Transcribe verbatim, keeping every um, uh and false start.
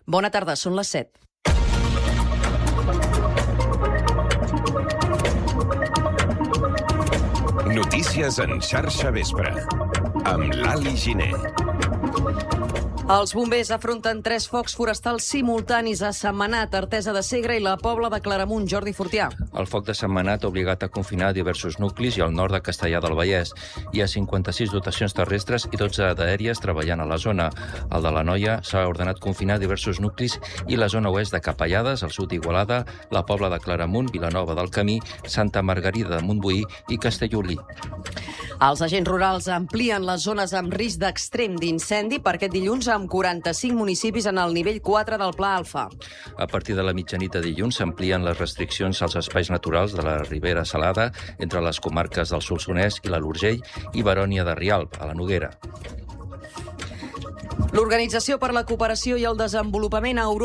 Bona tarda, són les set. Notícies en xarxa vespre, amb l'Ali Giner. Els bombers afronten tres focs forestals simultanis a Sentmenat, Artesa de Segre i la Pobla de Claramunt. Jordi Fortià. El foc de Sentmenat ha obligat a confinar diversos nuclis i al nord de Castellar del Vallès. Hi ha cinquanta-sis dotacions terrestres i dotze d'aèries treballant a la zona. El de l'Anoia s'ha ordenat confinar diversos nuclis i la zona oest de Capellades, al sud d'Igualada, la Pobla de Claramunt, Vilanova del Camí, Santa Margarida de Montbui i Castellolí. Els agents rurals amplien les zones amb risc d'extrem d'incendi per aquest dilluns amb quaranta-cinc municipis en el nivell quatre del Pla Alfa. A partir de la mitjanit de dilluns s'amplien les restriccions als espais naturals de la Ribera Salada entre les comarques del Solsonès i l'Alt Urgell i Barònia de Rialb, a la Noguera. L'Organització per la Cooperació i el Desenvolupament a Europa